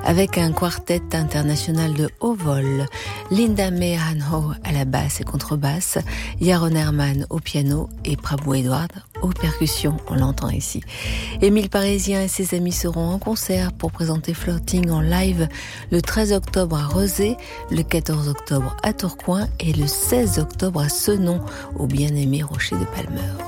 avec un quartet international de haut vol. Linda May Hanho à la basse et contrebasse, Yaron Herman au piano et Prabhu Edward aux percussions, on l'entend ici. Émile Parisien et ses amis seront en concert pour présenter Floating en live le 13 octobre à Rezé, le 14 octobre à Tourcoing et le 16 octobre à Senon, au bien-aimé Rocher de Palmeur.